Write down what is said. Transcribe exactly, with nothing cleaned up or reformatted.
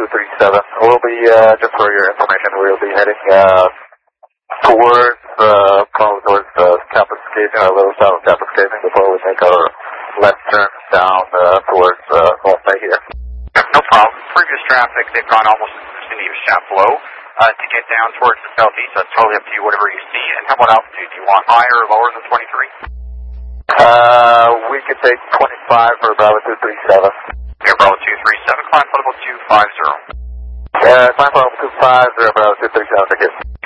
three seven. We'll be, uh, just for your information, we'll be heading, uh, towards, uh, probably towards, uh, Kapuskasing, or a little south of Kapuskasing before we make our left turn down, uh, towards, uh, North Bay here. No problem. Previous traffic, they've gone almost to the vicinity of Chapleau. Uh, to get down towards the southeast, that's totally up to you, whatever you see. And how about altitude? Do you want higher or lower than twenty-three? Uh, we could take twenty-five for Bravo two three seven. Okay, Bravo two three seven, climb level two five zero. Yeah, climb level two five zero, Bravo two three seven, thank you.